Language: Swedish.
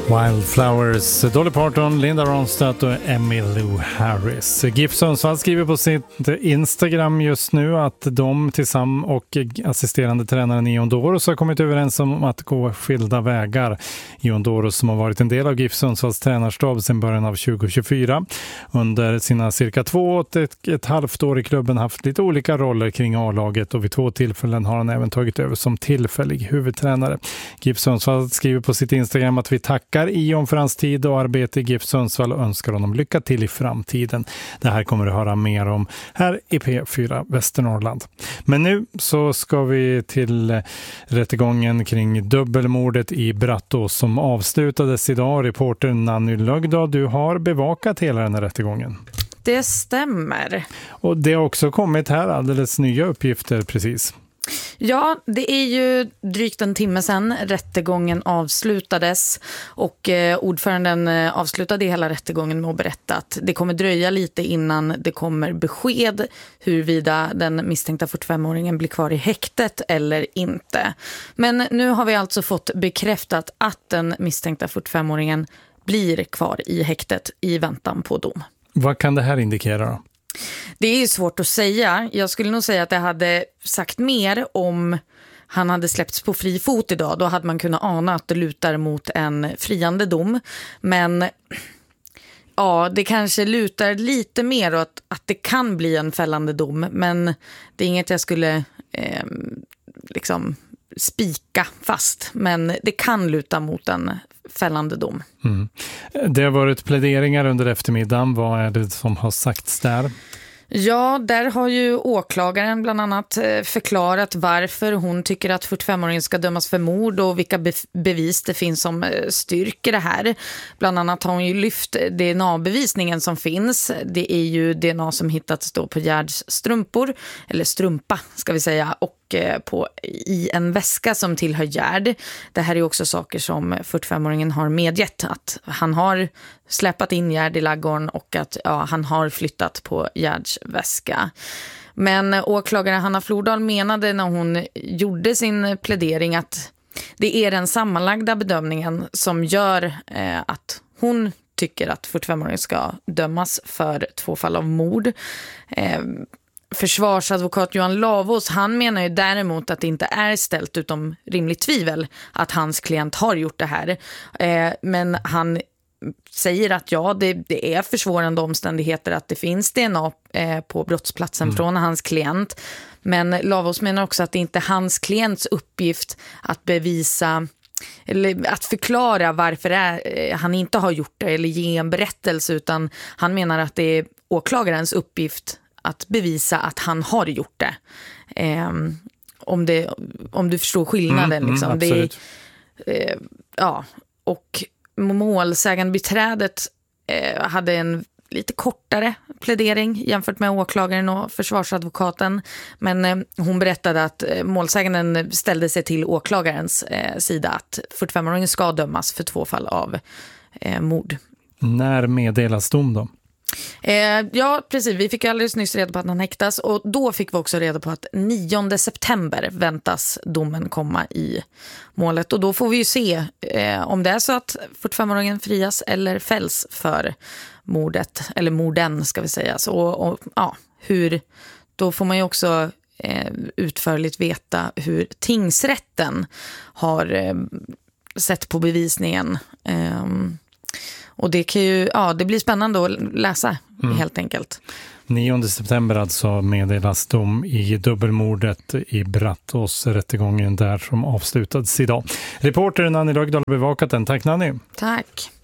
Wildflowers, Dolly Parton, Linda Ronstadt och Emmylou Harris. GIF Sundsvall skriver på sitt Instagram just nu att de tillsammans och assisterande tränaren Ion Doros har kommit överens om att gå skilda vägar. Ion Doros, som har varit en del av GIF Sundsvalls tränarstab sedan början av 2024. Under sina cirka 2,5 år i klubben haft lite olika roller kring A-laget och vid 2 tillfällen har han även tagit över som tillfällig huvudtränare. GIF Sundsvall skriver på sitt Instagram att vi tackar Ion för hans tid och arbete i GIF Sundsvall och önskar honom lycka till i framtiden. Det här kommer du höra mer om här i P4 Västernorrland. Men nu så ska vi till rättegången kring dubbelmordet i Brattås som avslutades idag. Reporter Nanny Lögdahl, du har bevakat hela den här rättegången. Det stämmer. Och det har också kommit här alldeles nya uppgifter precis. Ja, det är ju drygt en timme sedan rättegången avslutades och ordföranden avslutade hela rättegången med att berätta att det kommer dröja lite innan det kommer besked huruvida den misstänkta 45-åringen blir kvar i häktet eller inte. Men nu har vi alltså fått bekräftat att den misstänkta 45-åringen blir kvar i häktet i väntan på dom. Vad kan det här indikera då? Det är ju svårt att säga. Jag skulle nog säga att det hade sagt mer om han hade släppts på fri fot idag. Då hade man kunnat ana att det lutar mot en friande dom. Men ja, det kanske lutar lite mer åt att det kan bli en fällande dom. Men det är inget jag skulle liksom spika fast. Men det kan luta mot en fällande dom. Mm. Det har varit pläderingar under eftermiddagen. Vad är det som har sagts där? Ja, där har ju åklagaren bland annat förklarat varför hon tycker att 45-åringen ska dömas för mord och vilka bevis det finns som styrker det här. Bland annat har hon ju lyft DNA-bevisningen som finns. Det är ju DNA som hittats då på Gerds strumpor, eller strumpa ska vi säga, och i en väska som tillhör Gerd. Det här är också saker som 45-åringen har medgett, att han har släpat in Gerd i laggården och att han har flyttat på Gerds väska. Men åklagare Hanna Flordal menade när hon gjorde sin plädering att det är den sammanlagda bedömningen som gör att hon tycker att 45-åringen ska dömas för 2 fall av mord. Försvarsadvokat Johan Lavås, han menar ju däremot att det inte är ställt utom rimligt tvivel att hans klient har gjort det här. Men han säger att det är försvårande omständigheter att det finns DNA på brottsplatsen från hans klient. Men Lavås menar också att det inte är hans klients uppgift att bevisa eller att förklara varför han inte har gjort det eller ge en berättelse, utan han menar att det är åklagarens uppgift att bevisa att han har gjort det. Om du förstår skillnaden. Liksom. Absolut. Och målsägandebiträdet hade en lite kortare plädering jämfört med åklagaren och försvarsadvokaten. Men hon berättade att målsäganden ställde sig till åklagarens sida att 45-åringen ska dömas för 2 fall av mord. När meddelas dom då? Ja, precis. Vi fick alldeles nyss reda på att han häktas och då fick vi också reda på att 9 september väntas domen komma i målet. Och då får vi ju se om det är så att 45-åringen frias eller fälls för mordet, eller morden ska vi säga. Då får man ju också utförligt veta hur tingsrätten har sett på bevisningen. Och det kan ju, det blir spännande att läsa helt enkelt. 9 september alltså meddelas dom i dubbelmordet i Brattås, rättegången där som avslutades idag. Reportern Nanny Lögdahl har bevakat den. Tack Nanny. Tack.